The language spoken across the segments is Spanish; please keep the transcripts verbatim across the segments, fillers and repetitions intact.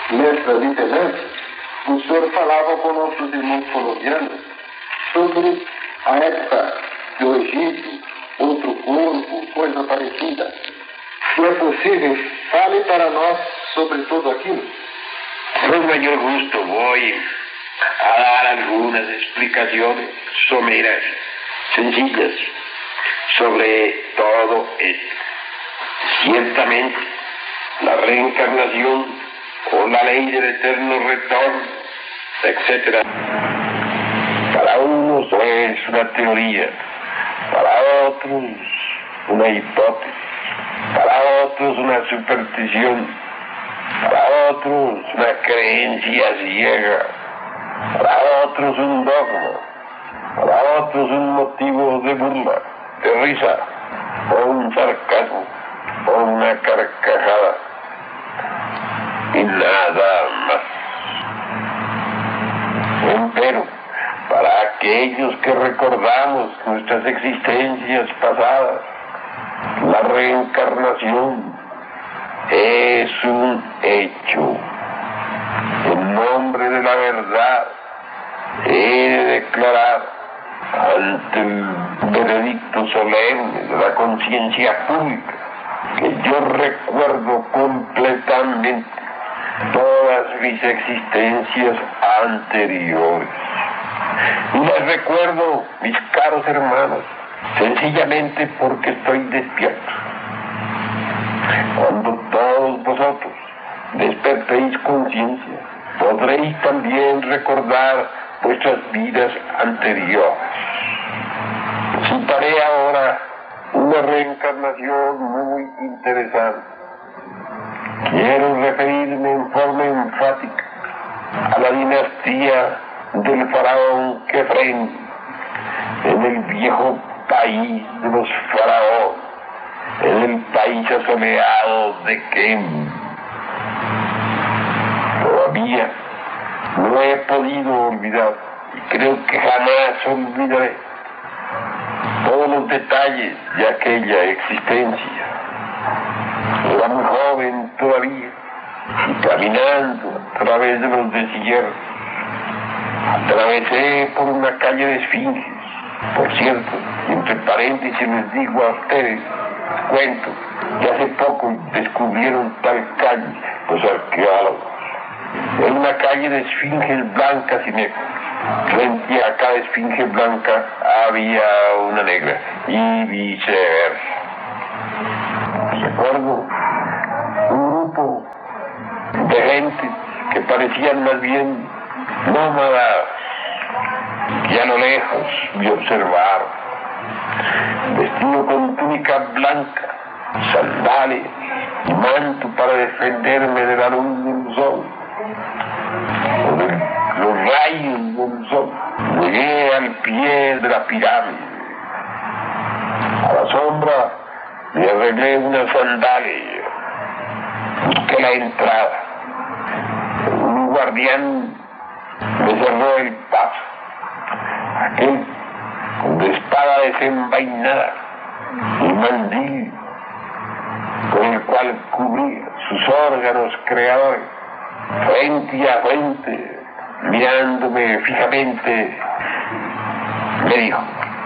nessa liderança, o senhor falava com nossos irmãos colombianos sobre a época do Egito, outro corpo, coisa parecida. Se é possível, fale para nós sobre tudo aquilo. Con mayor gusto voy a dar algunas explicaciones someras, sencillas, sobre todo esto. Ciertamente, la reencarnación o la ley del eterno retorno, etcétera, para unos es una teoría, para otros una hipótesis, para otros una superstición, para otros una creencia ciega, para otros un dogma, para otros un motivo de burla, de risa, o un sarcasmo, o una carcajada, y nada más. Pero para aquellos que recordamos nuestras existencias pasadas, la reencarnación es un hecho. En nombre de la verdad, he de declarar ante el veredicto solemne de la conciencia pública que yo recuerdo completamente todas mis existencias anteriores. Y les recuerdo, mis caros hermanos, sencillamente porque estoy despierto. Cuando todos vosotros despertéis conciencia, podréis también recordar vuestras vidas anteriores. Citaré ahora una reencarnación muy interesante. Quiero referirme en forma enfática a la dinastía del faraón Kefren, en el viejo país de los faraones, en el país asoleado de Kem. Todavía no he podido olvidar, y creo que jamás olvidaré, todos los detalles de aquella existencia. Era muy joven todavía, y caminando a través de los desiertos, atravesé por una calle de esfinges. Por cierto, entre paréntesis les digo a ustedes, cuento, que hace poco descubrieron tal calle los arqueólogos. Era una calle de esfinges blancas y negras. Frente a cada esfinge blanca había una negra, y viceversa. Recuerdo un grupo de gente que parecían más bien nómadas, que a lo lejos me observaron, vestido con túnica blanca, sandalias y manto para defenderme de la luz del sol, o de los rayos del sol. Llegué al pie de la pirámide. A la sombra me arreglé una sandalia, busqué la entrada. Un guardián me cerró el paso. Aquel con la espada desenvainada y mandil con el cual cubría sus órganos creadores, frente a frente, mirándome fijamente, me dijo: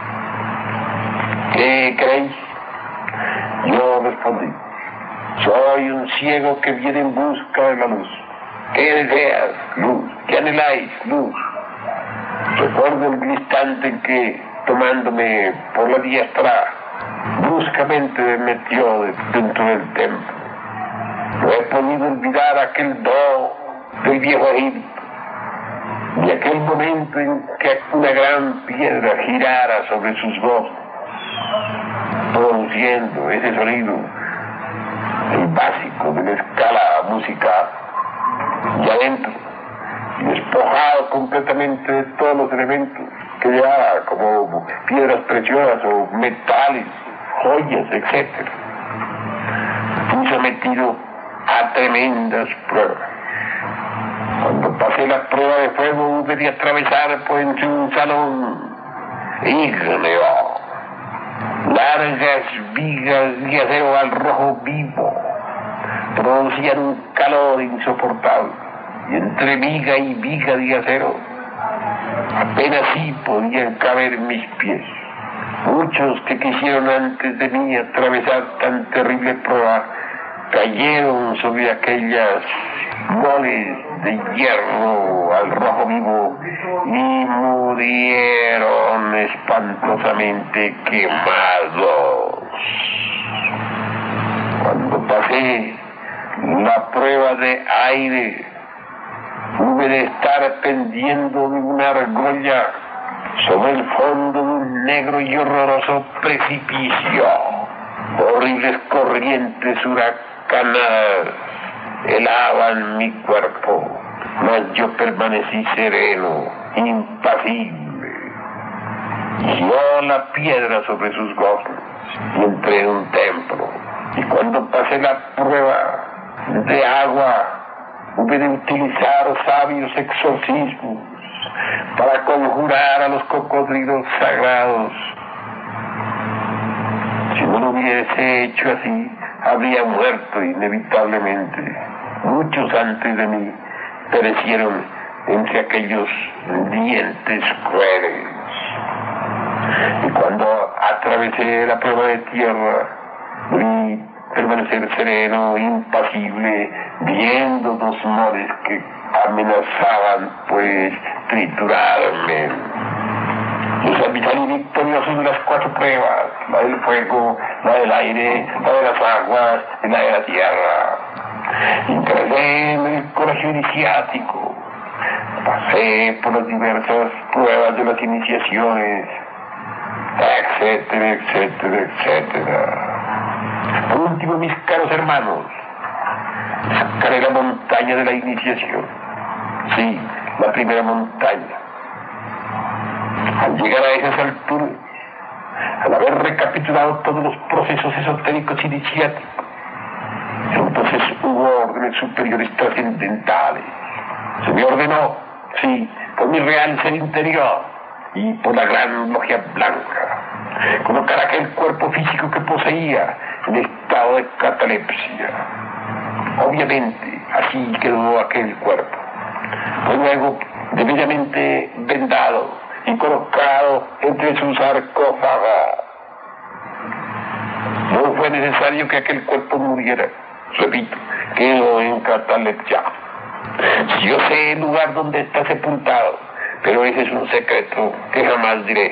¿qué creéis? Yo respondí: soy un ciego que viene en busca de la luz. ¿Qué deseas? Luz. ¿Qué anheláis? Luz. Recuerdo el instante en que, tomándome por la diestra, bruscamente me metió dentro del templo. No he podido olvidar aquel do del viejo Egipto, y aquel momento en que una gran piedra girara sobre sus bosques, produciendo ese sonido, el básico de la escala musical, y adentro, despojado completamente de todos los elementos que llevaba, como piedras preciosas o metales, joyas, etcétera, fui sometido a tremendas pruebas. Cuando pasé la prueba de fuego, hubo de atravesar por entre un salón ígneo, largas vigas de acero al rojo vivo producían un calor insoportable. y entre viga y viga de acero. Apenas sí podían caber mis pies. Muchos que quisieron antes de mí atravesar tan terrible prueba cayeron sobre aquellas moles de hierro al rojo vivo y murieron espantosamente quemados. Cuando pasé la prueba de aire, hube de estar pendiendo de una argolla sobre el fondo de un negro y horroroso precipicio. Horribles corrientes huracanadas helaban mi cuerpo, mas yo permanecí sereno, impasible. Guió la piedra sobre sus gozos y entré en un templo. Y cuando pasé la prueba de agua, hube de utilizar sabios exorcismos para conjurar a los cocodrilos sagrados. Si no lo hubiese hecho así, habría muerto inevitablemente. Muchos antes de mí perecieron entre aquellos dientes crueles. Y cuando atravesé la prueba de tierra, vi permanecer sereno, impasible, viendo dos moles que amenazaban, pues, triturarme. Yo salí victorioso de las cuatro pruebas: la del fuego, la del aire, la de las aguas y la de la tierra. Ingresé en el colegio iniciático, pasé por las diversas pruebas de las iniciaciones, etcétera, etcétera, etcétera. Por último, mis caros hermanos, sacaré la montaña de la iniciación. Sí, la primera montaña. Al llegar a esas alturas, al haber recapitulado todos los procesos esotéricos iniciáticos, entonces hubo órdenes superiores trascendentales. Se me ordenó, sí, por mi real ser interior y por la gran logia blanca, colocar aquel cuerpo físico que poseía en estado de catalepsia. Obviamente, así quedó aquel cuerpo. Fue luego debidamente vendado y colocado entre su sarcófago. No fue necesario que aquel cuerpo muriera. Repito, quedó en catalepsia. Yo sé el lugar donde está sepultado, pero ese es un secreto que jamás diré.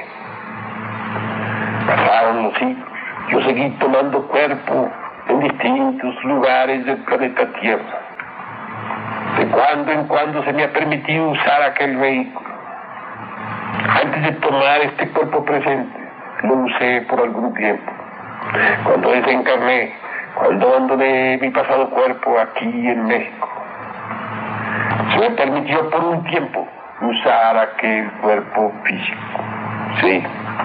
Pasaron los siglos. Yo seguí tomando cuerpo en distintos lugares del planeta Tierra. De cuando en cuando se me ha permitido usar aquel vehículo. Antes de tomar este cuerpo presente, lo usé por algún tiempo. Cuando desencarné, cuando abandoné mi pasado cuerpo aquí en México, se me permitió por un tiempo usar aquel cuerpo físico. Sí.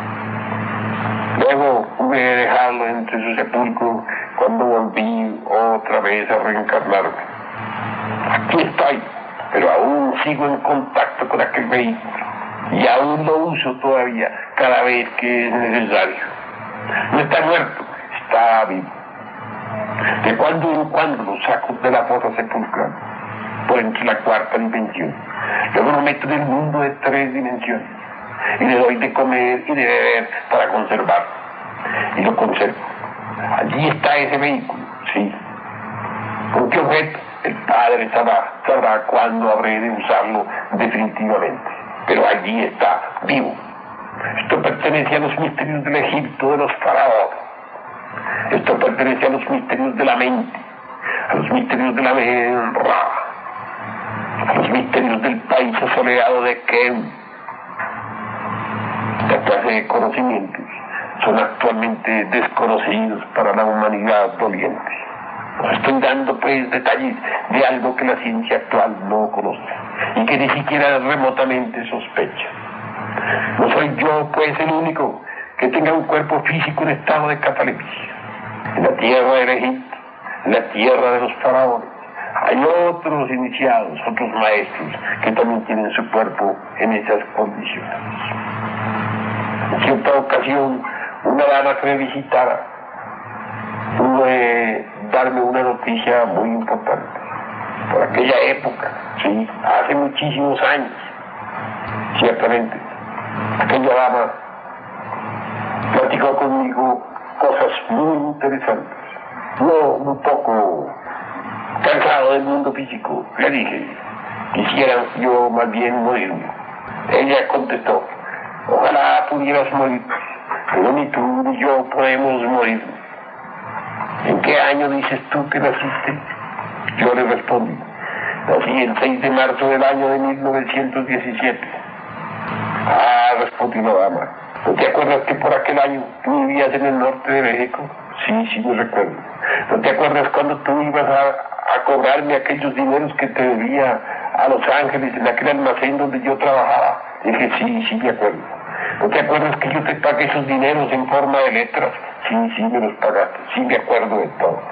Luego hube de dejarlo entre su sepulcro cuando volví otra vez a reencarnarme. Aquí estoy, pero aún sigo en contacto con aquel vehículo y aún lo uso todavía cada vez que es necesario. No está muerto, está vivo. De cuando en cuando lo saco de la fosa sepulcral por entre la cuarta dimensión. Luego lo meto en el mundo de tres dimensiones y le doy de comer y de beber para conservarlo. Y lo conservo. Allí está ese vehículo, sí. ¿Con qué objeto? El Padre sabrá, sabrá cuándo habré de usarlo definitivamente. Pero allí está, vivo. Esto pertenece a los misterios del Egipto de los faraones. Esto pertenece a los misterios de la mente, a los misterios de la Ra, a los misterios del país asoleado de Kem. Esta clase de conocimientos son actualmente desconocidos para la humanidad doliente. Os estoy dando pues detalles de algo que la ciencia actual no conoce y que ni siquiera remotamente sospecha. No soy yo pues el único que tenga un cuerpo físico en estado de catalepsia. En la tierra del Egipto, en la tierra de los faraones, hay otros iniciados, otros maestros que también tienen su cuerpo en esas condiciones. En cierta ocasión, una dama que me visitara pudo eh, darme una noticia muy importante. Por aquella época, sí, hace muchísimos años, ciertamente, aquella dama platicó conmigo cosas muy interesantes. Yo, un poco cansado del mundo físico, le dije, quisiera yo más bien morirme. Ella contestó, ojalá pudieras morir, pero ni tú ni yo podemos morir. ¿En qué año dices tú que naciste? Yo le respondí, nací el seis de marzo del año de mil novecientos diecisiete. Ah, respondió la dama, ¿no te acuerdas que por aquel año tú vivías en el norte de México? Sí, sí me recuerdo. ¿No te acuerdas cuando tú ibas a, a cobrarme aquellos dineros que te debía a Los Ángeles, en aquel almacén donde yo trabajaba? Dije, sí, sí me acuerdo. ¿No te acuerdas que yo te pagué esos dineros en forma de letras? Sí, sí me los pagaste, sí me acuerdo de todo.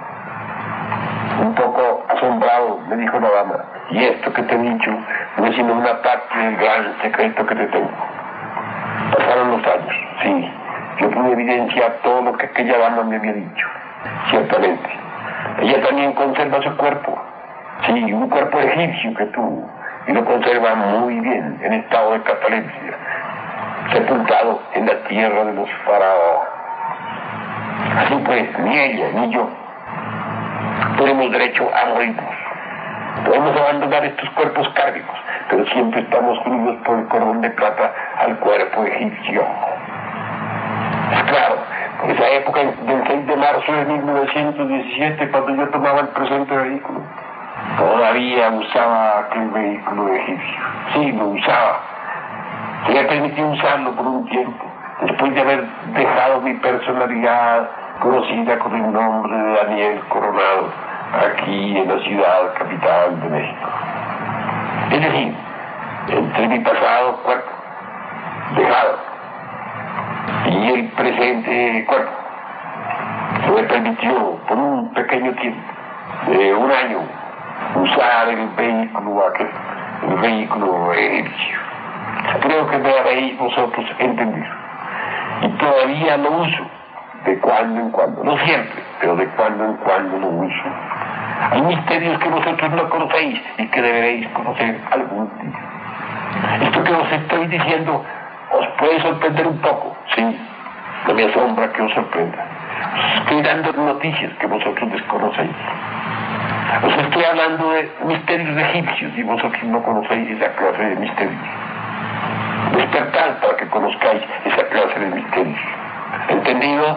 Un poco asombrado me dijo la dama, y esto que te he dicho no es sino una parte del gran secreto que te tengo. Pasaron los años, sí, yo pude evidenciar todo lo que aquella dama me había dicho, ciertamente. Ella también conserva su cuerpo, sí, un cuerpo egipcio que tuvo, y lo conserva muy bien, en estado de catalepsia, sepultado en la tierra de los faraones. Así pues, ni ella ni yo tenemos derecho a morirnos. Podemos abandonar estos cuerpos cárnicos, pero siempre estamos unidos por el cordón de plata al cuerpo egipcio. Es claro, en esa época del seis de marzo de mil novecientos diecisiete, cuando yo tomaba el presente vehículo, todavía usaba aquel vehículo egipcio. Sí, lo usaba. Se me permitió usarlo por un tiempo, después de haber dejado mi personalidad conocida con el nombre de Daniel Coronado, aquí en la ciudad capital de México. Es decir, entre mi pasado cuerpo, dejado, y el presente cuerpo, se me permitió por un pequeño tiempo, de un año, usar el vehículo aquel, el vehículo egipcio. Creo que me habéis vosotros entendido. Y todavía lo uso, de cuando en cuando, no siempre, pero de cuando en cuando lo uso. Hay misterios que vosotros no conocéis y que deberéis conocer algún día. Esto que os estoy diciendo os puede sorprender un poco, sí, no me asombra que os sorprenda. Os estoy dando noticias que vosotros desconocéis. Os estoy hablando de misterios egipcios y vosotros no conocéis esa clase de misterios. Despertad para que conozcáis esa clase de misterios. ¿Entendido?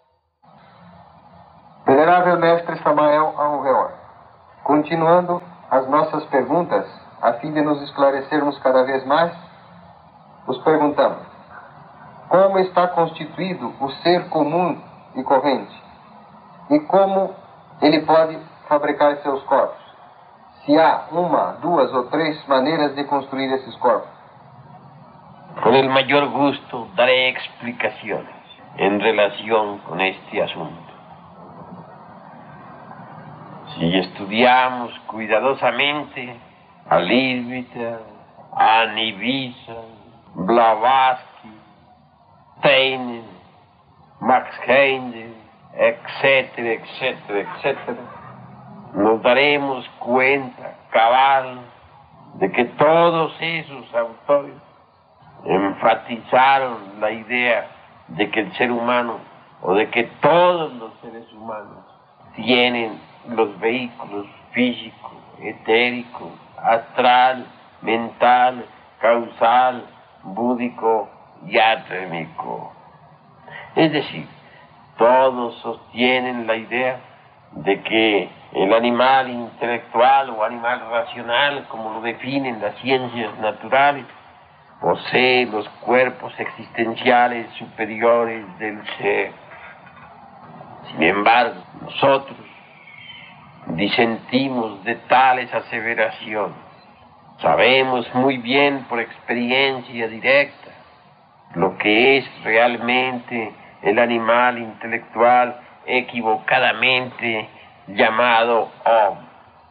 Venerável Mestre Samael Aurora, continuando as nossas perguntas, a fim de nos esclarecermos cada vez mais, os perguntamos: como está constituído o ser comum e corrente? E como ele pode fabricar seus corpos? Se há uma, duas ou três maneiras de construir esses corpos? Con el mayor gusto daré explicaciones en relación con este asunto. Si estudiamos cuidadosamente a Leibniz, a Nibisa, Blavatsky, Steiner, Max Heindel, etcétera, etcétera, etcétera, nos daremos cuenta cabal de que todos esos autores enfatizaron la idea de que el ser humano, o de que todos los seres humanos, tienen los vehículos físico, etérico, astral, mental, causal, búdico y átmico. Es decir, todos sostienen la idea de que el animal intelectual o animal racional, como lo definen las ciencias naturales, posee los cuerpos existenciales superiores del ser. Sin embargo, nosotros disentimos de tales aseveraciones. Sabemos muy bien por experiencia directa lo que es realmente el animal intelectual equivocadamente llamado hombre.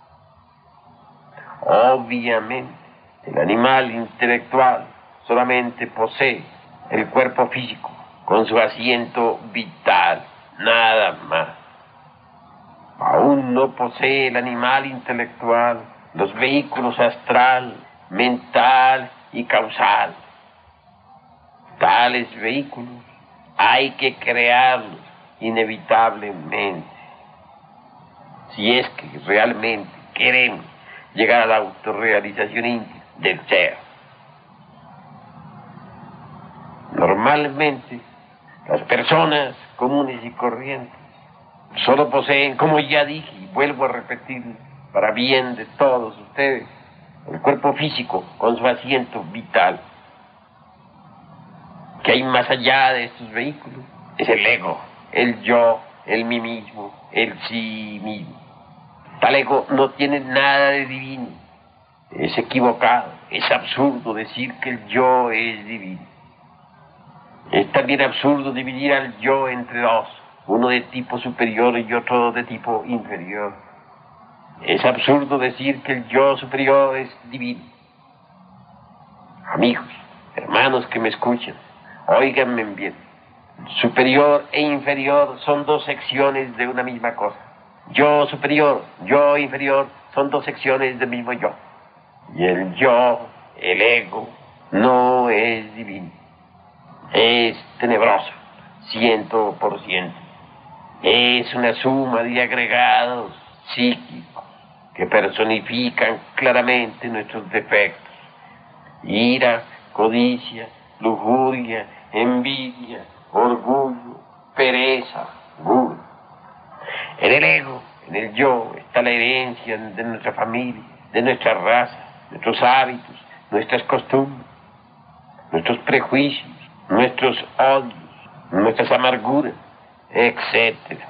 Obviamente, el animal intelectual solamente posee el cuerpo físico con su asiento vital, nada más. Aún no posee el animal intelectual los vehículos astral, mental y causal. Tales vehículos hay que crearlos inevitablemente, si es que realmente queremos llegar a la autorrealización íntima del ser. Normalmente, las personas comunes y corrientes solo poseen, como ya dije y vuelvo a repetir, para bien de todos ustedes, el cuerpo físico con su asiento vital. ¿Qué hay más allá de estos vehículos? Es el ego, el yo, el mí mismo, el sí mismo. Tal ego no tiene nada de divino. Es equivocado, es absurdo decir que el yo es divino. Es también absurdo dividir al yo entre dos, uno de tipo superior y otro de tipo inferior. Es absurdo decir que el yo superior es divino. Amigos, hermanos que me escuchan, óiganme bien. Superior e inferior son dos secciones de una misma cosa. Yo superior, yo inferior son dos secciones del mismo yo. Y el yo, el ego, no es divino. Es tenebroso, ciento por ciento. Es una suma de agregados psíquicos que personifican claramente nuestros defectos. Ira, codicia, lujuria, envidia, orgullo, pereza, gula. En el ego, en el yo, está la herencia de nuestra familia, de nuestra raza, nuestros hábitos, nuestras costumbres, nuestros prejuicios, nuestros odios, nuestras amarguras, etcétera.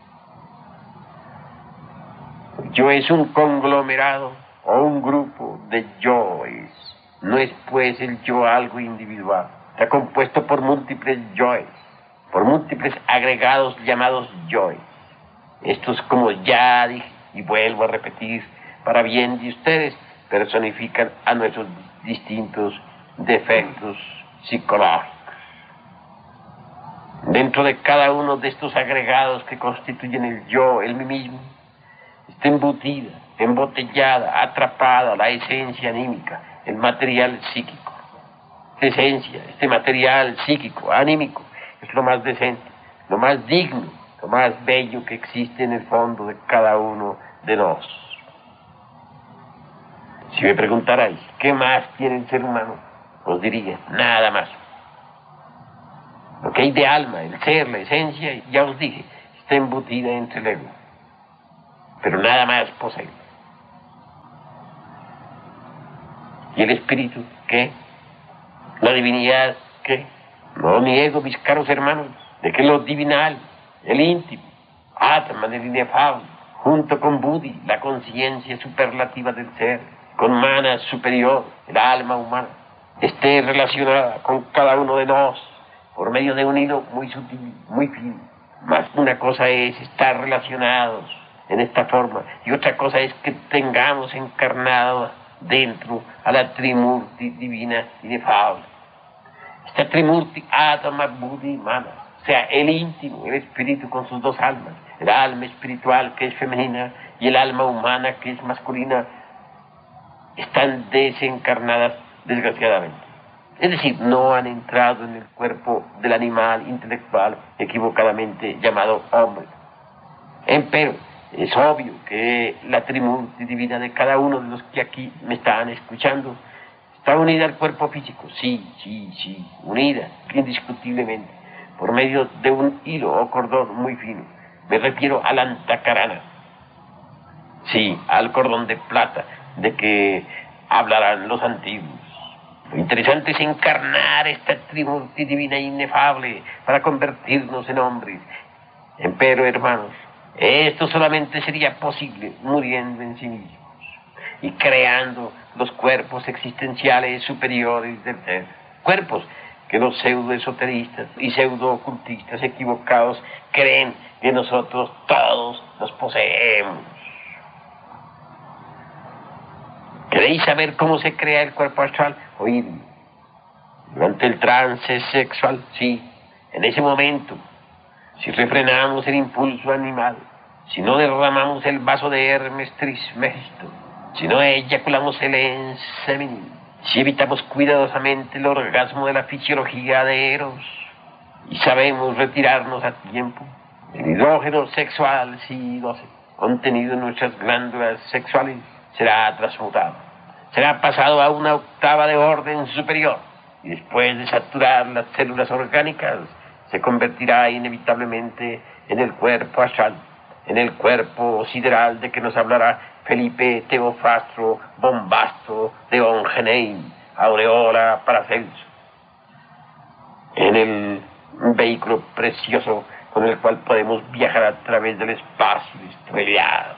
Yo es un conglomerado o un grupo de yoes. No es pues el yo algo individual. Está compuesto por múltiples yoes, por múltiples agregados llamados yoes. Estos, como ya dije y vuelvo a repetir, para bien de ustedes, personifican a nuestros distintos defectos psicológicos. Dentro de cada uno de estos agregados que constituyen el yo, el mí mismo, está embutida, embotellada, atrapada la esencia anímica, el material psíquico. Esta esencia, este material psíquico, anímico, es lo más decente, lo más digno, lo más bello que existe en el fondo de cada uno de nosotros. Si me preguntarais, ¿qué más tiene el ser humano? Os diría, nada más. Lo que hay de alma, el ser, la esencia, ya os dije, está embutida entre el ego. Pero nada más posee. ¿Y el espíritu qué? ¿La divinidad qué? No niego, mis caros hermanos, de que lo divinal, el íntimo, Atman, el inefable, junto con Buddhi, la conciencia superlativa del ser, con Mana superior, el alma humana, esté relacionada con cada uno de nosotros por medio de un hilo muy sutil, muy fino. Más una cosa es estar relacionados en esta forma y otra cosa es que tengamos encarnado dentro a la Trimurti divina inefable. Esta Trimurti, Atma, Buddhi, Mana, o sea, el íntimo, el espíritu con sus dos almas, el alma espiritual que es femenina y el alma humana que es masculina, están desencarnadas desgraciadamente. Es decir, no han entrado en el cuerpo del animal intelectual equivocadamente llamado hombre. Empero, es obvio que la Trimurti divina de cada uno de los que aquí me están escuchando está unida al cuerpo físico, sí, sí, sí, unida, indiscutiblemente, por medio de un hilo o cordón muy fino. Me refiero al antakarana, sí, al cordón de plata de que hablarán los antiguos. Lo interesante es encarnar esta Trimurti divina inefable para convertirnos en hombres. Empero, hermanos, esto solamente sería posible muriendo en sí mismos y creando los cuerpos existenciales superiores del ser. Cuerpos que los pseudoesoteristas y pseudo-ocultistas equivocados creen que nosotros todos los poseemos. ¿Queréis saber cómo se crea el cuerpo astral? Oídme. Durante el trance sexual, sí. En ese momento, si refrenamos el impulso animal, si no derramamos el vaso de Hermes Trismegisto, si no eyaculamos el ensemen, si evitamos cuidadosamente el orgasmo de la fisiología de Eros y sabemos retirarnos a tiempo, el hidrógeno sexual C doce, contenido en nuestras glándulas sexuales, será transmutado, será pasado a una octava de orden superior y después de saturar las células orgánicas, se convertirá inevitablemente en el cuerpo astral, en el cuerpo sideral de que nos hablará Felipe Teofrastro Bombasto de Ongenein, Aureola Paracelso, en el vehículo precioso con el cual podemos viajar a través del espacio estrellado.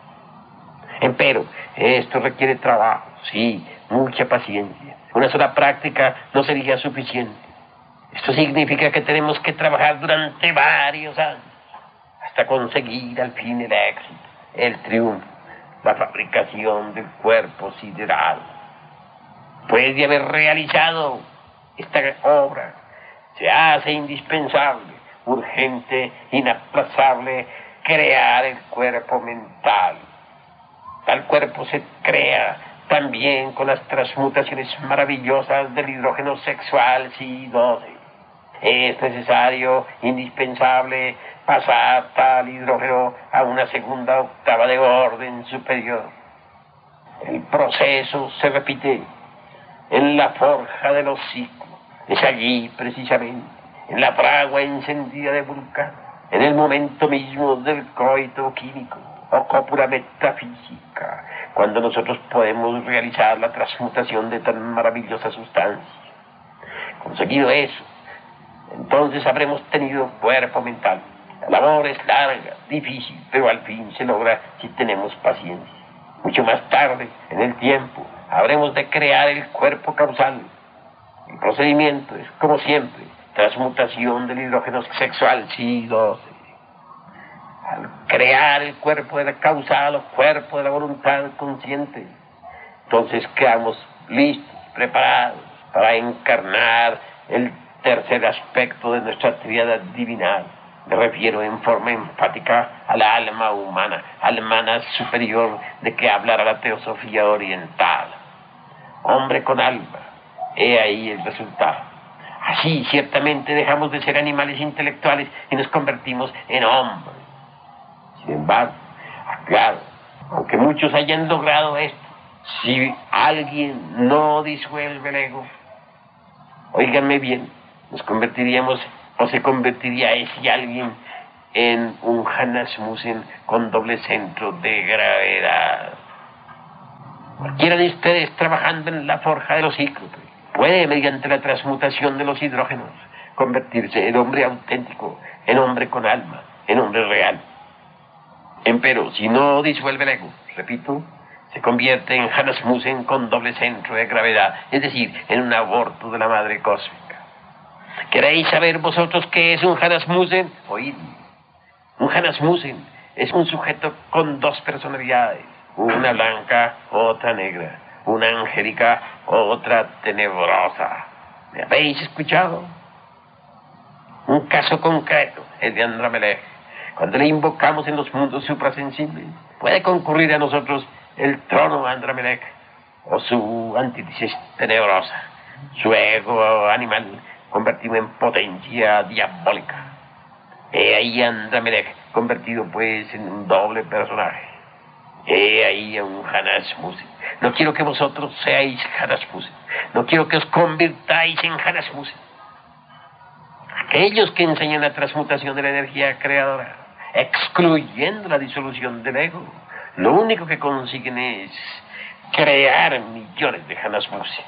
Empero, esto requiere trabajo, sí, mucha paciencia. Una sola práctica no sería suficiente. Esto significa que tenemos que trabajar durante varios años hasta conseguir al fin el éxito, el triunfo, la fabricación del cuerpo sideral. Después de haber realizado esta obra, se hace indispensable, urgente, inaplazable, crear el cuerpo mental. Tal cuerpo se crea también con las transmutaciones maravillosas del hidrógeno sexual C doce. Es necesario, indispensable, pasar tal hidrógeno a una segunda octava de orden superior. El proceso se repite en la forja de los ciclos. Es allí, precisamente, en la fragua encendida de Vulcano, en el momento mismo del coito químico o cópula metafísica, cuando nosotros podemos realizar la transmutación de tan maravillosa sustancia. Conseguido eso, entonces habremos tenido cuerpo mental. La labor es larga, difícil, pero al fin se logra si tenemos paciencia. Mucho más tarde, en el tiempo, habremos de crear el cuerpo causal. El procedimiento es, como siempre, transmutación del hidrógeno sexual C doce. Al crear el cuerpo de la causal o cuerpo de la voluntad consciente, entonces quedamos listos, preparados para encarnar el tercer aspecto de nuestra tríada divinal. Me refiero en forma enfática a la alma humana, alma superior de que hablará la teosofía oriental. Hombre con alma, he ahí el resultado. Así ciertamente dejamos de ser animales intelectuales y nos convertimos en hombres. Sin embargo, aclaro, aunque muchos hayan logrado esto, si alguien no disuelve el ego, óiganme bien, nos convertiríamos, o se convertiría ese alguien en un Hanasmussen con doble centro de gravedad. Cualquiera de ustedes trabajando en la forja de los cíclopes puede, mediante la transmutación de los hidrógenos, convertirse en hombre auténtico, en hombre con alma, en hombre real. Empero, si no disuelve el ego, repito, se convierte en Hanasmussen con doble centro de gravedad, es decir, en un aborto de la madre cósmica. ¿Queréis saber vosotros qué es un Hanasmussen? Oídme. Un Hanasmussen es un sujeto con dos personalidades, una blanca, otra negra, una angélica, otra tenebrosa. ¿Me habéis escuchado? Un caso concreto, el de Andramelech. Cuando le invocamos en los mundos suprasensibles, puede concurrir a nosotros el trono Andramelech o su antítesis tenebrosa, su ego animal convertido en potencia diabólica. He ahí a Andramelech convertido pues en un doble personaje. He ahí a un Hanasmussen. No quiero que vosotros seáis Hanasmussen. No quiero que os convirtáis en Hanasmussen. Aquellos que enseñan la transmutación de la energía creadora, excluyendo la disolución del ego, lo único que consiguen es crear millones de Hanasmussen.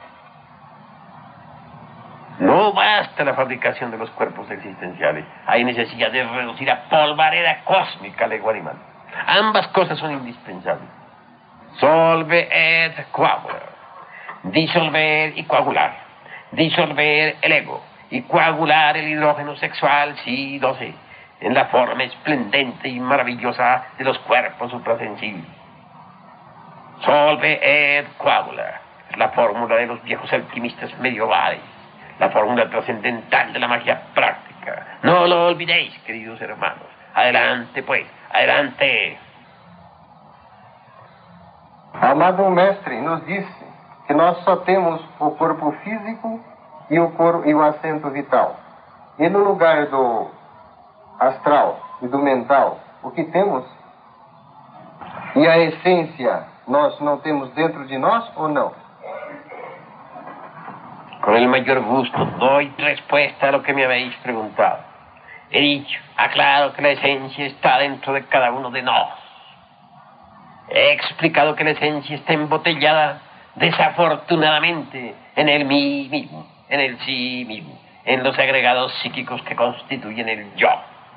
No basta la fabricación de los cuerpos existenciales. Hay necesidad de reducir a polvareda cósmica al ego animal. Ambas cosas son indispensables. Solve et coagula. Disolver y coagular. Disolver el ego y coagular el hidrógeno sexual C doce en la forma esplendente y maravillosa de los cuerpos suprasensibles. Solve et coagula es la fórmula de los viejos alquimistas medievales, la fórmula trascendental de la magia práctica. No lo olvidéis, queridos hermanos. Adelante, pues, Adelante. Amado mestre, nos disse que nós só temos o corpo físico e o, cor, e o assento vital. E no lugar do astral e do mental, o que temos? E a essência, nós não temos dentro de nós ou não? Con el mayor gusto doy respuesta a lo que me habéis preguntado. He dicho, aclaro que la esencia está dentro de cada uno de nos. He explicado que la esencia está embotellada, desafortunadamente, en el mí mismo, en el sí mismo, en los agregados psíquicos que constituyen el yo.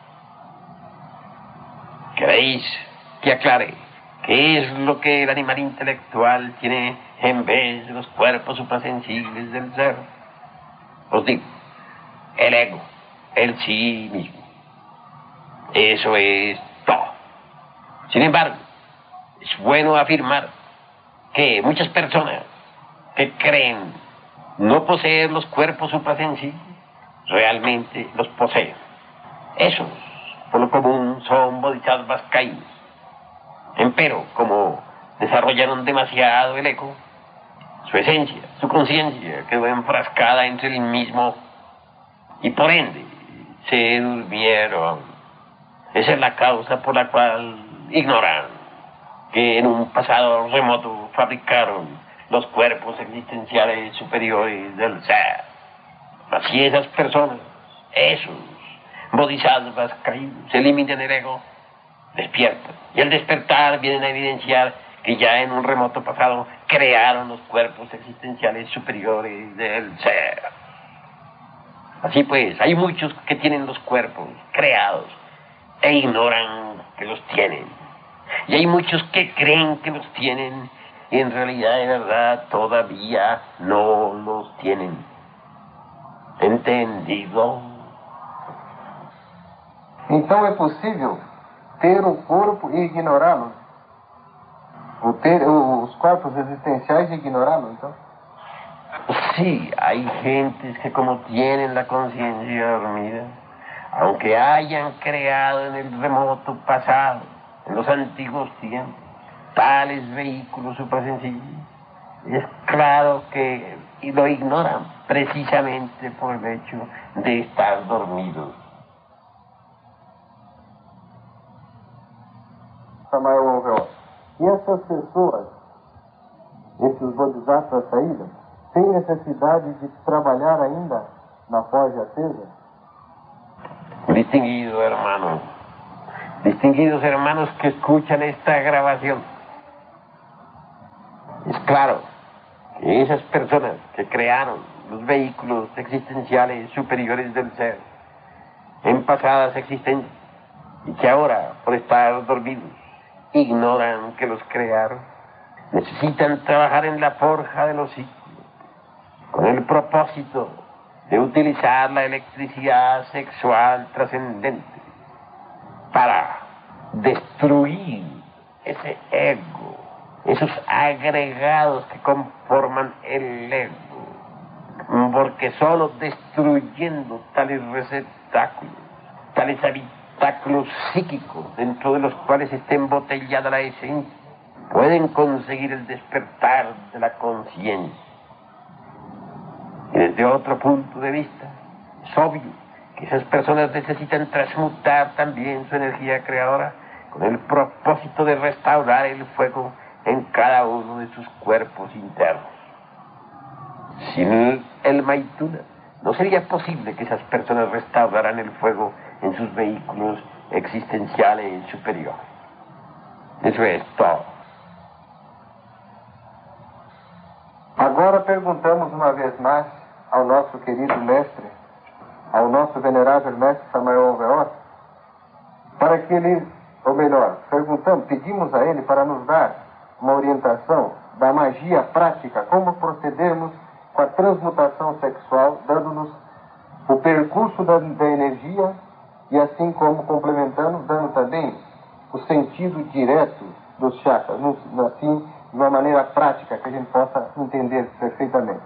¿Queréis que aclare qué es lo que el animal intelectual tiene en vez de los cuerpos suprasensibles del ser? Os digo, el ego, el sí mismo. Eso es todo. Sin embargo, es bueno afirmar que muchas personas que creen no poseer los cuerpos suprasensibles, realmente los poseen. Esos, por lo común, son bodhisattvas caídos. Empero, como desarrollaron demasiado el ego, su esencia, su conciencia quedó enfrascada entre el mismo y por ende se durmieron. Esa es la causa por la cual ignoran que en un pasado remoto fabricaron los cuerpos existenciales superiores del ser. Así esas personas, esos bodhisattvas caídos, eliminan el ego, despiertan. Y al despertar vienen a evidenciar que ya en un remoto pasado crearon los cuerpos existenciales superiores del ser. Así pues, hay muchos que tienen los cuerpos creados e ignoran que los tienen. Y hay muchos que creen que los tienen y en realidad, de verdad, todavía no los tienen. ¿Entendido? Então é possível ter o corpo e ignorá-lo? O ter os corpos existenciais e ignorá-lo, então? Sí, hay gentes que como tienen la conciencia dormida, aunque hayan creado en el remoto pasado, en los antiguos tiempos, tales vehículos suprasensibles, es claro que lo ignoran precisamente por el hecho de estar dormidos. Samael Alveol. E essas pessoas, esses bodhisattvas saídos, têm necessidade de trabalhar ainda na forja acesa? Distinguido hermano, distinguidos hermanos que escuchan esta grabación, es claro que esas personas que crearon los vehículos existenciales superiores del ser en pasadas existencias y que ahora, por estar dormidos, ignoran que los crearon, necesitan trabajar en la forja de los ciclos con el propósito de utilizar la electricidad sexual trascendente para destruir ese ego, esos agregados que conforman el ego, porque solo destruyendo tales receptáculos, tales habitáculos psíquicos dentro de los cuales está embotellada la esencia, pueden conseguir el despertar de la conciencia. Y desde otro punto de vista, es obvio que esas personas necesitan transmutar también su energía creadora con el propósito de restaurar el fuego en cada uno de sus cuerpos internos. Sin el Maituna, no sería posible que esas personas restauraran el fuego en sus vehículos existenciales superiores. Eso es todo. Agora perguntamos uma vez mais ao nosso querido mestre, ao nosso venerável mestre Samael Alveol, para que ele, ou melhor, perguntamos, pedimos a ele para nos dar uma orientação da magia prática, como procedermos com a transmutação sexual, dando-nos o percurso da, da energia e assim como complementando, dando também o sentido direto dos chakras, assim, de uma maneira prática que a gente possa entender perfeitamente.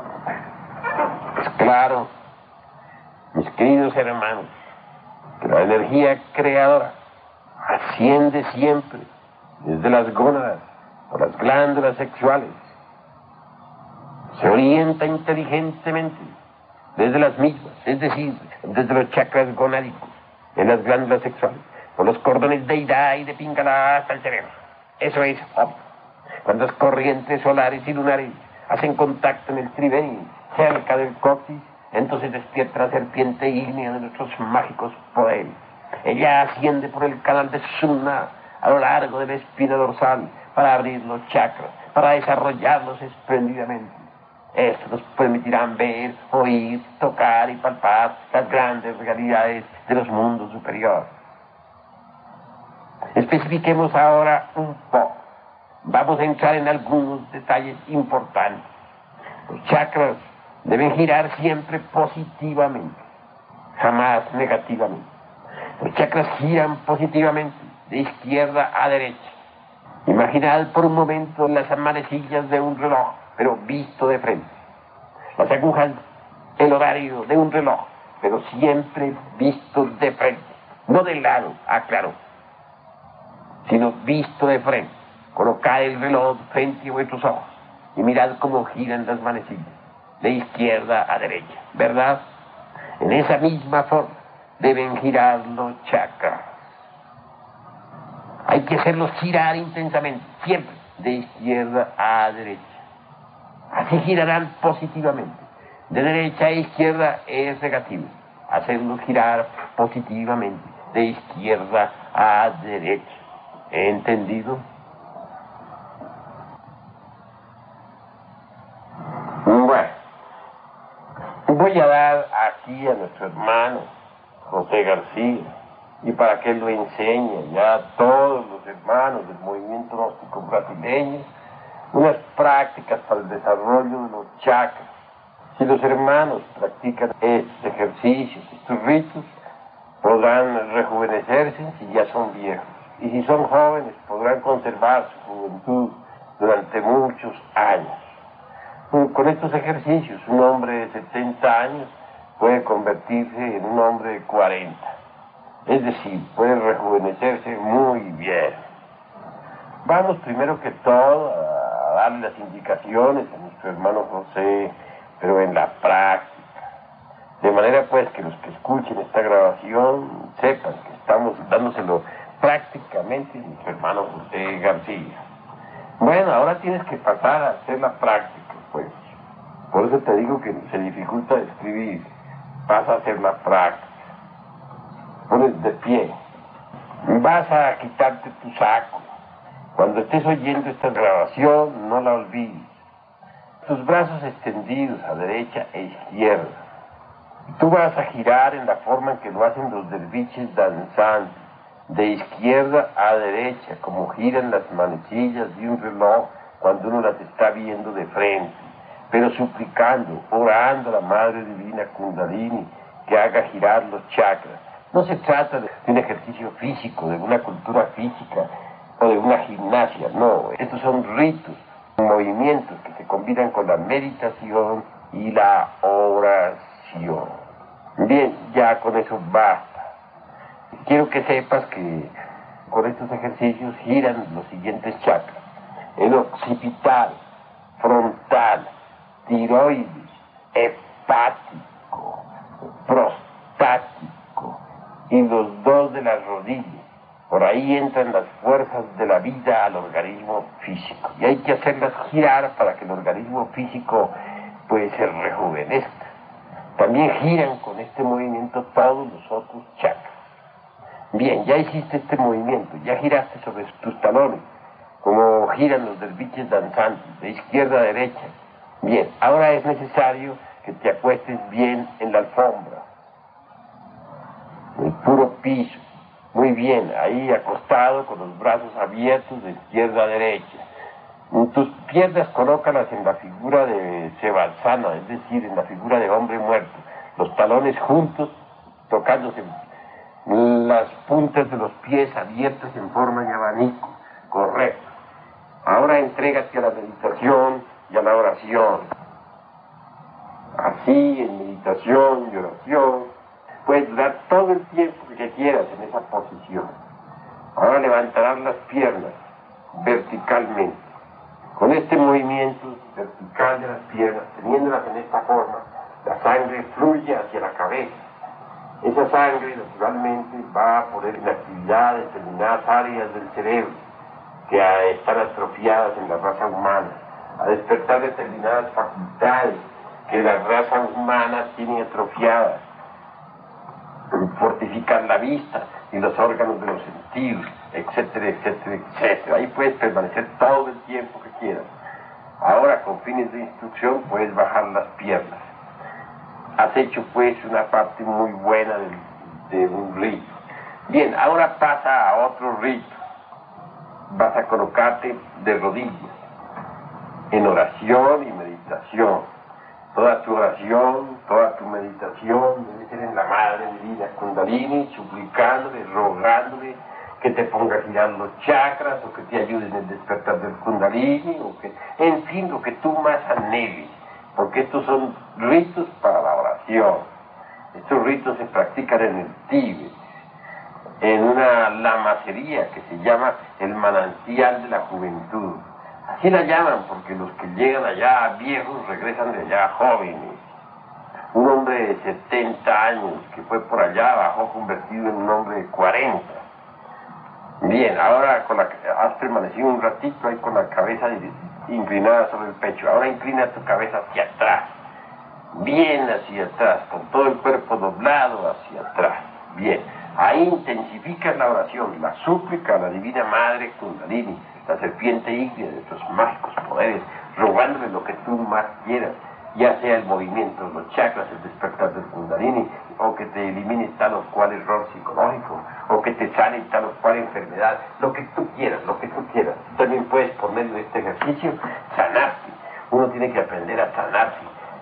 Claro, mis queridos hermanos, que la energía creadora asciende siempre desde las gónadas o las glándulas sexuales. Se orienta inteligentemente desde las mismas, es decir, desde los chakras gonádicos, en las glándulas sexuales, por los cordones de Ida y de Pingala hasta el cerebro. Eso es obvio. Cuando las corrientes solares y lunares hacen contacto en el triveni, cerca del coxis, entonces despierta la serpiente ígnea de nuestros mágicos poderes. Ella asciende por el canal de Suna a lo largo de la espina dorsal para abrir los chakras, para desarrollarlos espléndidamente. Esto nos permitirá ver, oír, tocar y palpar las grandes realidades de los mundos superiores. Especifiquemos ahora un poco. Vamos a entrar en algunos detalles importantes. Los chakras deben girar siempre positivamente, jamás negativamente. Los chakras giran positivamente, de izquierda a derecha. Imaginad por un momento las manecillas de un reloj, pero visto de frente. Las agujas, el horario de un reloj, pero siempre visto de frente. No de lado, aclaro, sino visto de frente. Colocad el reloj frente a vuestros ojos y mirad cómo giran las manecillas, de izquierda a derecha, ¿verdad? En esa misma forma deben girar los chakras. Hay que hacerlos girar intensamente, siempre, de izquierda a derecha. Así girarán positivamente. De derecha a izquierda es negativo. Hacerlos girar positivamente, de izquierda a derecha. ¿Entendido? Bueno, voy a dar aquí a nuestro hermano José García, y para que lo enseñe ya a todos los hermanos del movimiento gnóstico brasileño, unas prácticas para el desarrollo de los chakras. Si los hermanos practican estos ejercicios, estos ritos, podrán rejuvenecerse si ya son viejos. Y si son jóvenes, podrán conservar su juventud durante muchos años. Con estos ejercicios, un hombre de setenta años puede convertirse en un hombre de cuarenta. Es decir, puede rejuvenecerse muy bien. Vamos primero que todo a darle las indicaciones a nuestro hermano José, pero en la práctica. De manera pues que los que escuchen esta grabación sepan que estamos dándoselo prácticamente a nuestro hermano José García. Bueno, ahora tienes que pasar a hacer la práctica, pues. Por eso te digo que se dificulta escribir. Pasa a hacer la práctica. Pones de pie. Vas a quitarte tu saco. Cuando estés oyendo esta grabación, no la olvides. Tus brazos extendidos a derecha e izquierda. Tú vas a girar en la forma en que lo hacen los derviches danzantes, de izquierda a derecha, como giran las manecillas de un reloj cuando uno las está viendo de frente, pero suplicando, orando a la Madre Divina Kundalini que haga girar los chakras. No se trata de un ejercicio físico, de una cultura física o de una gimnasia, no. Estos son ritos, movimientos que se combinan con la meditación y la oración. Bien, ya con eso basta. Quiero que sepas que con estos ejercicios giran los siguientes chakras: el occipital, frontal, tiroides, hepático, prostático y los dos de las rodillas. Por ahí entran las fuerzas de la vida al organismo físico y hay que hacerlas girar para que el organismo físico pues se rejuvenezca. También giran con este movimiento todos los otros chakras. Bien, ya hiciste este movimiento, ya giraste sobre tus talones, como giran los derviches danzantes, de izquierda a derecha. Bien, ahora es necesario que te acuestes bien en la alfombra, en el puro piso. Muy bien, ahí acostado con los brazos abiertos de izquierda a derecha. Tus piernas colócalas en la figura de Sevalsana, es decir, en la figura de hombre muerto. Los talones juntos, tocándose las puntas de los pies abiertas en forma de abanico. Correcto. Ahora entrégate a la meditación y a la oración. Así, en meditación y oración, pues puedes durar todo el tiempo que quieras en esa posición. Ahora levantarás las piernas verticalmente. Con este movimiento vertical de las piernas, teniéndolas en esta forma, la sangre fluye hacia la cabeza. Esa sangre naturalmente va a poner en actividad determinadas áreas del cerebro que están atrofiadas en la raza humana, a despertar determinadas facultades que la raza humana tiene atrofiadas, fortificar la vista y los órganos de los sentidos, etcétera, etcétera, etcétera. Ahí puedes permanecer todo el tiempo que quieras. Ahora, con fines de instrucción, puedes bajar las piernas. Has hecho, pues, una parte muy buena de, de un rito. Bien, ahora pasa a otro rito. Vas a colocarte de rodillas, en oración y meditación. Toda tu oración, toda tu meditación debe ser en la Madre Divina Kundalini, suplicándole, rogándole que te ponga a girar los chakras, o que te ayude en el despertar del Kundalini, o que, en fin, lo que tú más anheles, porque estos son ritos para la oración. Estos ritos se practican en el Tíbet, en una lamacería que se llama el manantial de la juventud. Así la llaman porque los que llegan allá viejos regresan de allá jóvenes. Un hombre de setenta años que fue por allá bajó convertido en un hombre de cuarenta. Bien, ahora con la, has permanecido un ratito ahí con la cabeza inclinada sobre el pecho. Ahora inclina tu cabeza hacia atrás, bien hacia atrás, con todo el cuerpo doblado hacia atrás. Bien, ahí intensificas la oración, la súplica a la Divina Madre Kundalini, la serpiente ígnea de tus mágicos poderes, rogándole lo que tú más quieras, ya sea el movimiento de los chakras, el despertar del Kundalini, o que te elimine tal o cual error psicológico, o que te sane tal o cual enfermedad, lo que tú quieras, lo que tú quieras. Tú también puedes, por medio de este ejercicio, sanarte. Uno tiene que aprender a sanarse.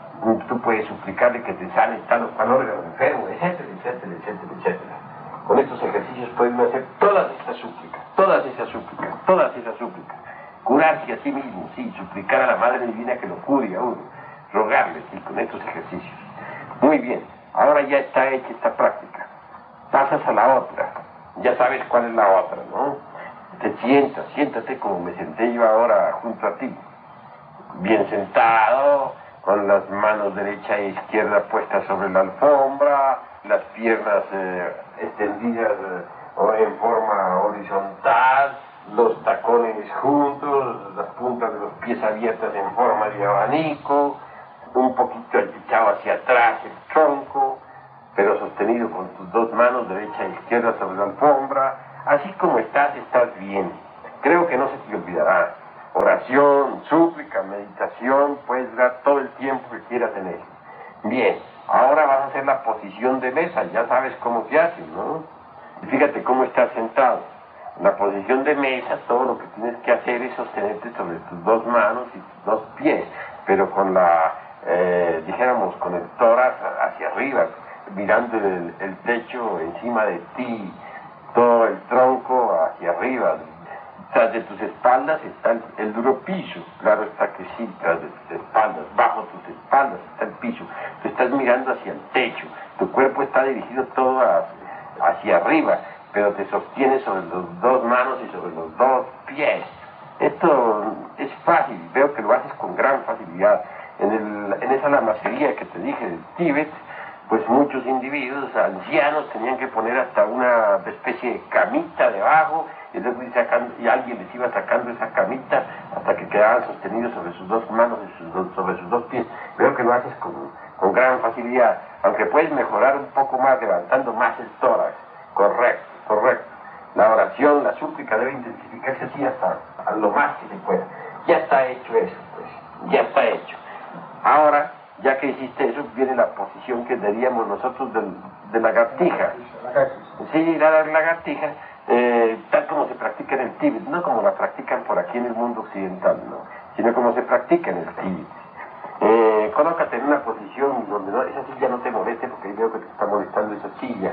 Tú puedes suplicarle que te sane tal o cual órgano enfermo, etcétera, etcétera, etcétera, etcétera. Con estos ejercicios pueden hacer todas estas súplicas, todas esas súplicas, todas esas súplicas. Curarse a sí mismo, sí, suplicar a la Madre Divina que lo cure a uno, rogarle, sí, con estos ejercicios. Muy bien, ahora ya está hecha esta práctica. Pasas a la otra, ya sabes cuál es la otra, ¿no? Te sientas, siéntate como me senté yo ahora junto a ti. Bien sentado, con las manos derecha e izquierda puestas sobre la alfombra, las piernas eh, extendidas eh, en forma horizontal, los tacones juntos, las puntas de los pies abiertas en forma de abanico, un poquito echado hacia atrás el tronco, pero sostenido con tus dos manos, derecha e izquierda, sobre la alfombra. Así como estás, estás bien. Creo que no se te olvidará. Oración, súplica, meditación, puedes dar todo el tiempo que quieras en eso. Bien, ahora vas a hacer la posición de mesa, ya sabes cómo se hace, ¿no? Y fíjate cómo estás sentado. En la posición de mesa, todo lo que tienes que hacer es sostenerte sobre tus dos manos y tus dos pies, pero con la, eh, dijéramos, con el tórax hacia arriba, mirando el, el techo encima de ti, todo el tronco hacia arriba. Tras de tus espaldas está el, el duro piso, claro está que sí, tras de tus espaldas, bajo tus espaldas está el piso. Tú estás mirando hacia el techo, tu cuerpo está dirigido todo a, hacia arriba, pero te sostienes sobre los dos manos y sobre los dos pies. Esto es fácil, veo que lo haces con gran facilidad. En, el, en esa lamacería que te dije del Tíbet, pues muchos individuos ancianos tenían que poner hasta una especie de camita debajo, y luego ir sacando, y alguien les iba sacando esa camita hasta que quedaban sostenidos sobre sus dos manos y sus dos, sobre sus dos pies. Veo que lo haces con, con gran facilidad, aunque puedes mejorar un poco más levantando más el tórax. Correcto, correcto. La oración, la súplica debe intensificarse así hasta a lo más que se pueda. Ya está hecho eso, pues, ya está hecho. Ahora, ya que hiciste eso, viene la posición que daríamos nosotros del, de lagartija. Sí, la lagartija, eh, tal como se practica en el Tíbet, no como la practican por aquí en el mundo occidental, no, sino como se practica en el Tíbet. Eh, colócate en una posición donde no, esa silla no te moleste, porque ahí veo que te está molestando esa silla.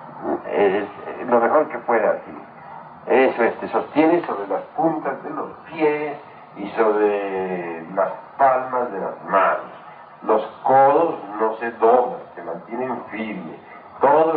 Es, es lo mejor que puedas, sí. Eso es, te sostienes sobre las puntas de los pies y sobre las palmas de las manos. Los codos no se doblan, se mantienen firmes. Todo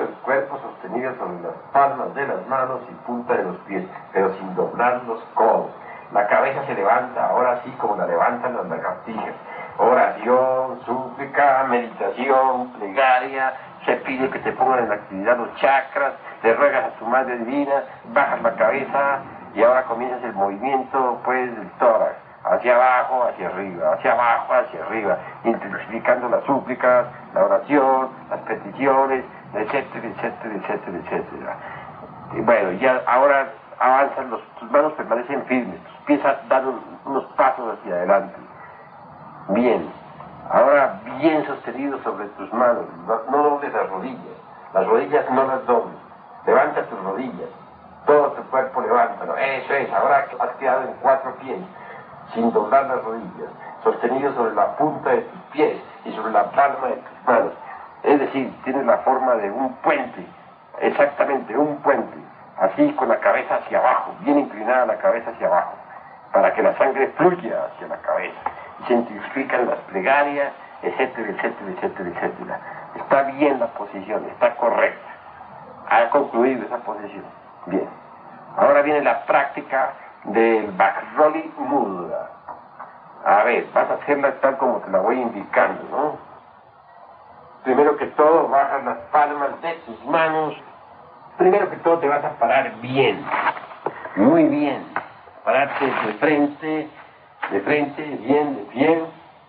manos y punta de los pies, pero sin doblar los codos. La cabeza se levanta, ahora sí como la levantan las lagartijas. Oración, súplica, meditación, plegaria, se pide que te pongan en actividad los chakras, le ruegas a tu madre divina, bajas la cabeza y ahora comienzas el movimiento pues del tórax, hacia abajo, hacia arriba, hacia abajo, hacia arriba, intensificando las súplicas, la oración, las peticiones, etcétera, etcétera, etcétera, etcétera. Y bueno, ya ahora avanzan, los, tus manos permanecen firmes, tus pies dan un, unos pasos hacia adelante. Bien, ahora bien sostenido sobre tus manos, no, no dobles las rodillas, las rodillas no las dobles, levanta tus rodillas, todo tu cuerpo levántalo, eso es, ahora has quedado en cuatro pies, sin doblar las rodillas, sostenido sobre la punta de tus pies y sobre la palma de tus manos, es decir, tienes la forma de un puente, exactamente un puente, así con la cabeza hacia abajo, bien inclinada la cabeza hacia abajo, para que la sangre fluya hacia la cabeza. Se intensifican las plegarias, etcétera, etcétera, etcétera, etcétera. Está bien la posición, está correcta. Ha concluido esa posición. Bien. Ahora viene la práctica del Bajroli Mudra. A ver, vas a hacerla tal como te la voy indicando, ¿no? Primero que todo, bajas las palmas de tus manos. Primero que todo, te vas a parar bien. Muy bien. Pararte de frente. De frente, bien, de pie.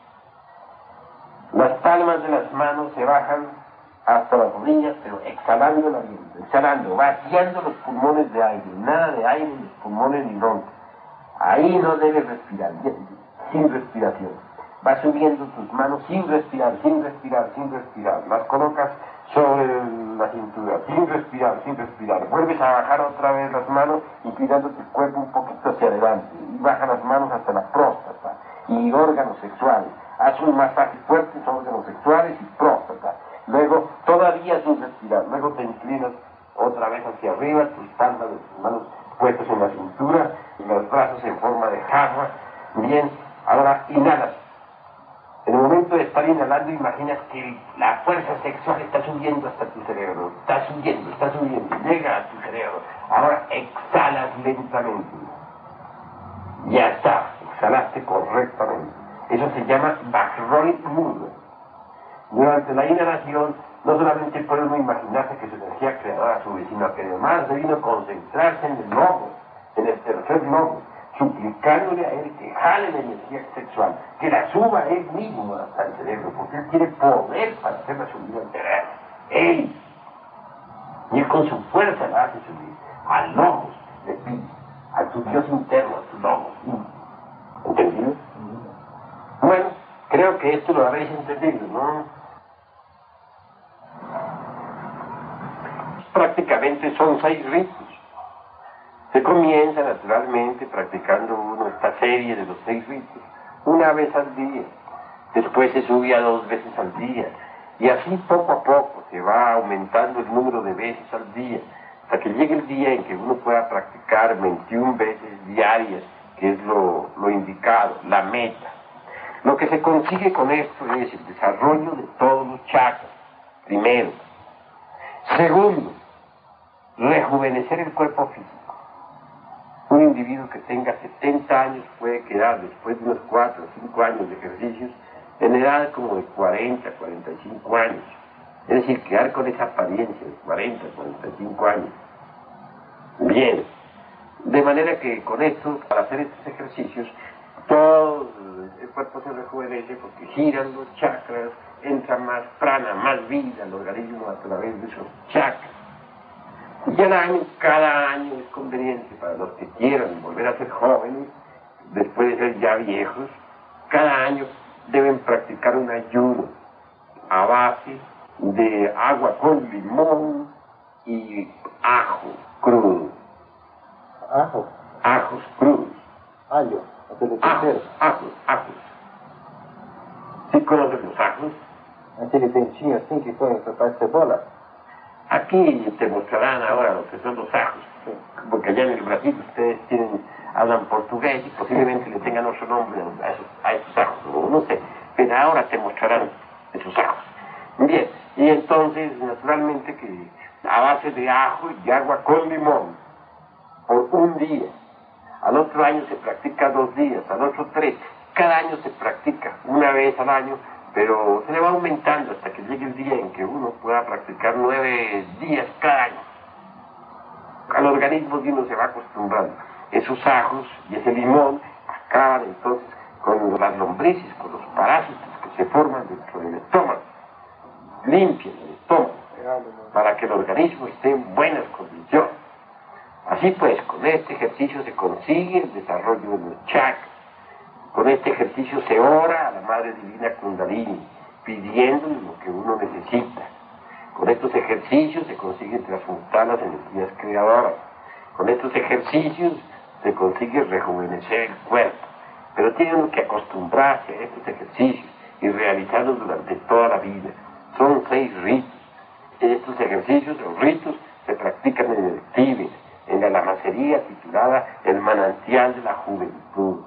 Las palmas de las manos se bajan hasta las rodillas, pero exhalando el aliento, exhalando, vaciando los pulmones de aire, nada de aire en los pulmones ni ronca. Ahí no debes respirar, sin respiración. Vas subiendo tus manos sin respirar, sin respirar, sin respirar. Las colocas sobre la cintura, sin respirar, sin respirar. Vuelves a bajar otra vez las manos, inclinando tu cuerpo un poquito hacia adelante. Y baja las manos hasta la próstata y órganos sexuales. Haz un masaje fuerte sobre órganos sexuales y próstata. Luego, todavía sin respirar. Luego te inclinas otra vez hacia arriba, tus palmas de tus manos puestas en la cintura y los brazos en forma de jarra. Bien, ahora inhalas. En el momento de estar inhalando, imaginas que la fuerza sexual está subiendo hasta tu cerebro. Está subiendo, está subiendo, llega a tu cerebro. Ahora exhalas lentamente. Ya está, exhalaste correctamente. Eso se llama Bajroli Mudra. Durante la inhalación, no solamente puede uno imaginarse que su energía creadora sube, sino que además debe concentrarse en el logo, en el tercer logo, suplicándole a él que jale la energía sexual, que la suba a él mismo hasta el cerebro, porque él tiene poder para hacerla subir al cerebro. Él. Y él con su fuerza la hace subir. Al logos le pide, a tu Dios interno, a tu logos. ¿Entendido? Bueno, creo que esto lo habéis entendido, ¿no? Prácticamente son seis ritos. Se comienza naturalmente practicando uno esta serie de los seis ritos, una vez al día. Después se sube a dos veces al día. Y así poco a poco se va aumentando el número de veces al día, hasta que llegue el día en que uno pueda practicar veintiuna veces diarias, que es lo, lo indicado, la meta. Lo que se consigue con esto es el desarrollo de todos los chakras, primero. Segundo, rejuvenecer el cuerpo físico. Un individuo que tenga setenta años puede quedar, después de unos cuatro o cinco años de ejercicios, en edad como de cuarenta, cuarenta y cinco años. Es decir, quedar con esa apariencia de cuarenta, cuarenta y cinco años. Bien. De manera que con esto, para hacer estos ejercicios, todo el cuerpo se rejuvenece porque giran los chakras, entra más prana, más vida al organismo a través de esos chakras. Y el año, cada año es conveniente para los que quieran volver a ser jóvenes, después de ser ya viejos, cada año deben practicar un ayuno a base de agua con limón y ajo crudo. ¿Ajo? Ajos crudos. Ayo. Ajos, ajos, ajos. ¿Sí conocen los ajos? Aquele dentinho assim que põe para fazer cebola? Aquí te mostrarán ahora lo que son los ajos, porque allá en el Brasil ustedes tienen, hablan portugués y posiblemente le tengan otro nombre a esos, a esos ajos, no, no sé, pero ahora te mostrarán esos ajos. Bien, y entonces naturalmente que a base de ajo y agua con limón por un día. Al otro año se practica dos días, al otro tres. Cada año se practica una vez al año, pero se le va aumentando hasta que llegue el día en que uno pueda practicar nueve días cada año. Al organismo de uno se va acostumbrando. Esos ajos y ese limón acaban entonces con las lombrices, con los parásitos que se forman dentro del estómago. Limpian el estómago para que el organismo esté en buenas condiciones. Así pues, con este ejercicio se consigue el desarrollo de los chakras. Con este ejercicio se ora a la Madre Divina Kundalini, pidiéndole lo que uno necesita. Con estos ejercicios se consigue transmutar las energías creadoras. Con estos ejercicios se consigue rejuvenecer el cuerpo. Pero tiene uno que acostumbrarse a estos ejercicios y realizarlos durante toda la vida. Son seis ritos. Estos ejercicios o ritos se practican en el Tíbet, en la lamasería titulada El Manantial de la Juventud.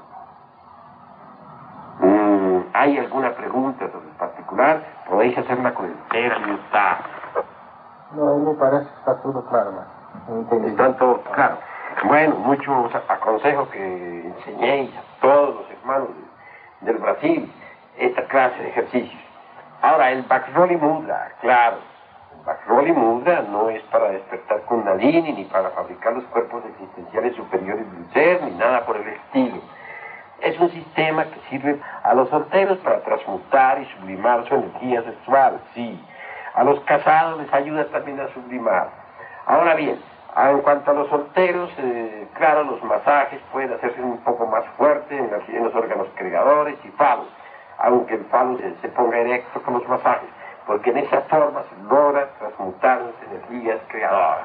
Mm, ¿Hay alguna pregunta sobre el particular? Podéis hacerla con entera libertad. No, me parece que está todo claro, más. Están todos claros. Bueno, muchos aconsejo que enseñéis a todos los hermanos de, del Brasil esta clase de ejercicios. Ahora, el Vajroli Mudra, claro. El Vajroli Mudra no es para despertar Kundalini, ni para fabricar los cuerpos existenciales superiores del ser, ni nada por el estilo. Es un sistema que sirve a los solteros para transmutar y sublimar su energía sexual, sí. A los casados les ayuda también a sublimar. Ahora bien, en cuanto a los solteros, eh, claro, los masajes pueden hacerse un poco más fuertes en, en los órganos creadores y falos, aunque el falo se, se ponga erecto con los masajes, porque en esa forma se logra transmutar las energías creadoras.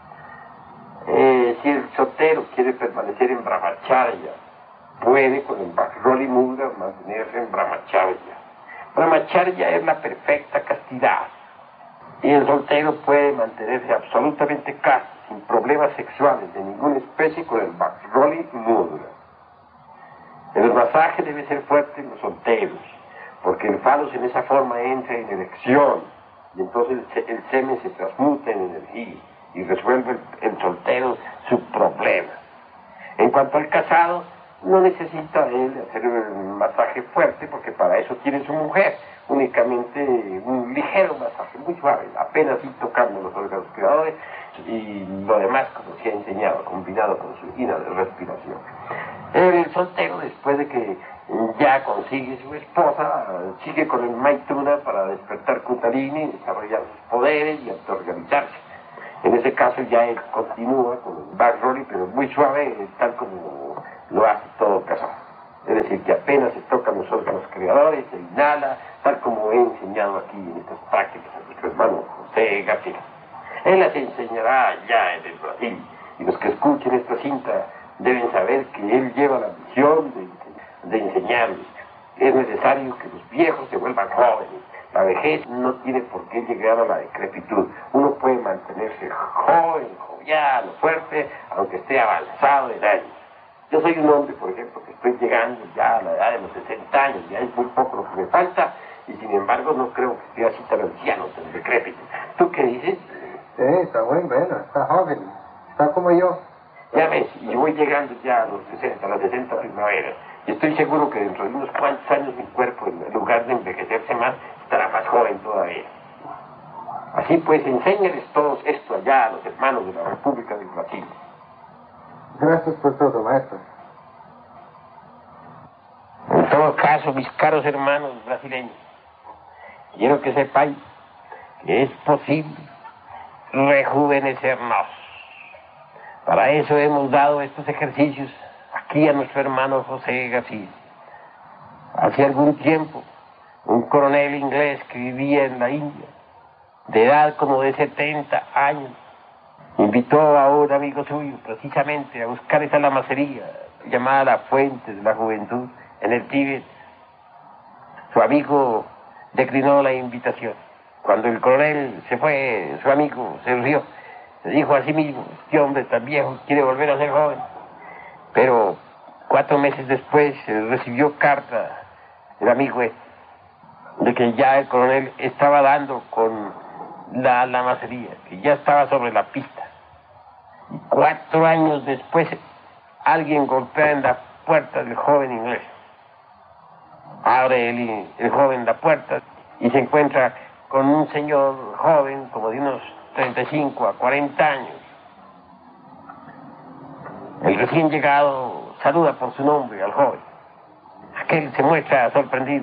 Eh, si el soltero quiere permanecer en Brahmacharya, puede con el Vajroli Mudra mantenerse en Brahmacharya. Brahmacharya es la perfecta castidad. Y el soltero puede mantenerse absolutamente casto, sin problemas sexuales de ninguna especie, con el Vajroli Mudra. El masaje debe ser fuerte en los solteros, porque el falos en esa forma entra en erección, y entonces el semen se transmuta en energía, y resuelve el, el soltero su problema. En cuanto al casado, no necesita él hacer un masaje fuerte, porque para eso tiene su mujer. Únicamente un ligero masaje, muy suave, apenas ir tocando los órganos creadores y lo demás como se ha enseñado, combinado con su respiración. El soltero, después de que ya consigue su esposa, sigue con el Maituna para despertar Kundalini, desarrollar sus poderes y autoorganizarse. En ese caso ya él continúa con el Vajroli, pero muy suave, tal como lo hace todo casado. Es decir, que apenas se tocan los órganos creadores, se inhala, tal como he enseñado aquí en estas prácticas a nuestro hermano José García. Él las enseñará ya en el Brasil, y los que escuchen esta cinta deben saber que él lleva la misión de, de enseñarles. Es necesario que los viejos se vuelvan jóvenes. La vejez no tiene por qué llegar a la decrepitud. Uno puede mantenerse joven, jovial, fuerte, aunque esté avanzado en años. Yo soy un hombre, por ejemplo, que estoy llegando ya a la edad de los sesenta años, ya es muy poco lo que me falta, y sin embargo no creo que esté así tan anciano, tan decrépito. ¿Tú qué dices? Sí, está muy bueno, está joven, está como yo. Ya ves, yo voy llegando ya a los sesenta, a las sesenta primaveras, y estoy seguro que dentro de unos cuantos años mi cuerpo, en lugar de envejecerse más, estará más joven todavía. Así pues, enséñales todos esto allá a los hermanos de la República del Brasil. Gracias por todo, maestro. En todo caso, mis caros hermanos brasileños, quiero que sepáis que es posible rejuvenecernos. Para eso hemos dado estos ejercicios aquí a nuestro hermano José García. Hace algún tiempo, un coronel inglés que vivía en la India, de edad como de setenta años, invitó a un amigo suyo precisamente a buscar esa lamasería llamada la Fuente de la Juventud en el Tíbet. Su amigo declinó la invitación. Cuando el coronel se fue, su amigo se rió. Se dijo a sí mismo: este hombre tan viejo quiere volver a ser joven. Pero cuatro meses después recibió carta del amigo este, de que ya el coronel estaba dando con la lamacería, que ya estaba sobre la pista. Y cuatro años después, alguien golpea en la puerta del joven inglés. Abre el, el joven la puerta y se encuentra con un señor joven, como de unos treinta y cinco a cuarenta años. El recién llegado saluda por su nombre al joven. Aquel se muestra sorprendido.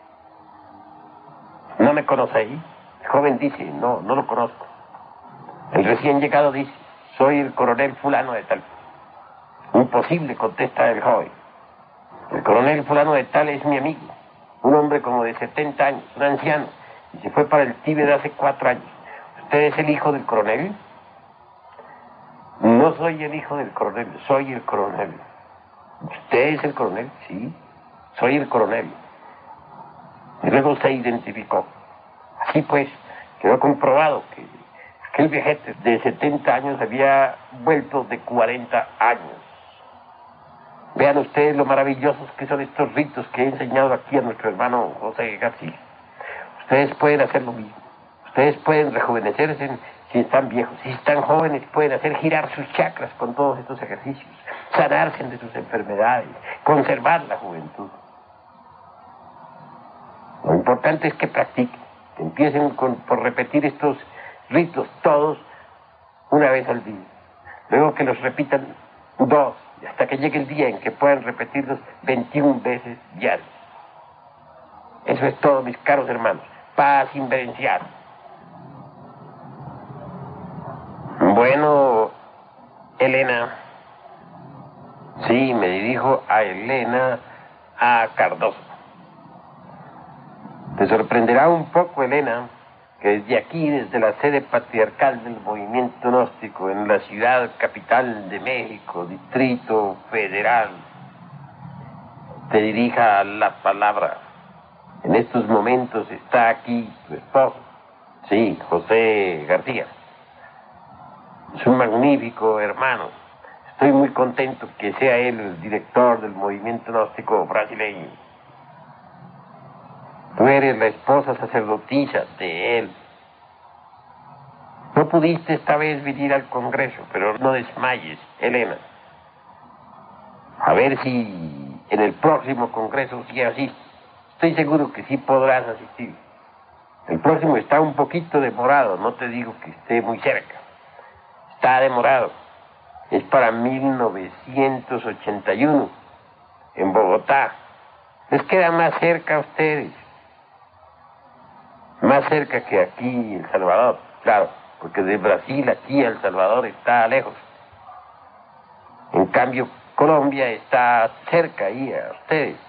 ¿No me conocéis? El joven dice, no, no lo conozco. El recién llegado dice, soy el coronel fulano de tal. Imposible, contesta el joven. El coronel fulano de tal es mi amigo, un hombre como de setenta años, un anciano, y se fue para el Tíbet hace cuatro años. ¿Usted es el hijo del coronel? No soy el hijo del coronel, soy el coronel. ¿Usted es el coronel? Sí, soy el coronel. Y luego se identificó. Así pues, quedó comprobado que aquel viajete de setenta años había vuelto de cuarenta años. Vean ustedes lo maravillosos que son estos ritos que he enseñado aquí a nuestro hermano José García. Ustedes pueden hacer lo mismo. Ustedes pueden rejuvenecerse si están viejos. Si están jóvenes, pueden hacer girar sus chakras con todos estos ejercicios, sanarse de sus enfermedades, conservar la juventud. Lo importante es que practiquen, que empiecen con, por repetir estos ritos todos una vez al día. Luego que los repitan dos, hasta que llegue el día en que puedan repetirlos veintiuna veces diarias. Eso es todo, mis caros hermanos. Paz inverencial. Bueno, Elena. Sí, me dirijo a Elena A. Cardoso. Te sorprenderá un poco, Elena, que desde aquí, desde la sede patriarcal del movimiento gnóstico, en la ciudad capital de México, Distrito Federal, te dirija la palabra. En estos momentos está aquí tu esposo, sí, José García. Es un magnífico hermano. Estoy muy contento que sea él el director del movimiento gnóstico brasileño. Tú eres la esposa sacerdotisa de él. No pudiste esta vez venir al Congreso, pero no desmayes, Elena. A ver si en el próximo Congreso sí asistes. Estoy seguro que sí podrás asistir. El próximo está un poquito demorado, no te digo que esté muy cerca. Está demorado. Es para mil novecientos ochenta y uno, en Bogotá. Les queda más cerca a ustedes. Más cerca que aquí, El Salvador, claro, porque de Brasil aquí a El Salvador está lejos. En cambio, Colombia está cerca ahí a ustedes.